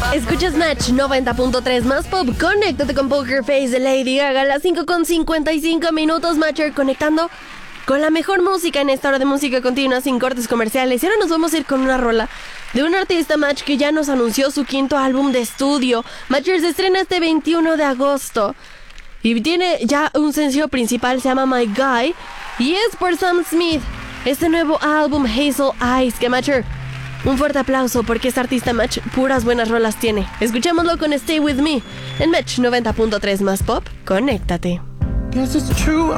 Escuchas Match 90.3 más pop. Conéctate con Poker Face de Lady Gaga a las 5:55 minutos. Matcher conectando con la mejor música en esta hora de música continua sin cortes comerciales. Y ahora nos vamos a ir con una rola de un artista Match que ya nos anunció su quinto álbum de estudio. Matcher se estrena este 21 de agosto y tiene ya un sencillo principal, se llama My Guy, y es por Sam Smith. Este nuevo álbum Hazel Eyes, que Matcher, un fuerte aplauso porque este artista Match puras buenas rolas tiene. Escuchémoslo con Stay With Me en Match 90.3 más pop. Conéctate. Guess it's true.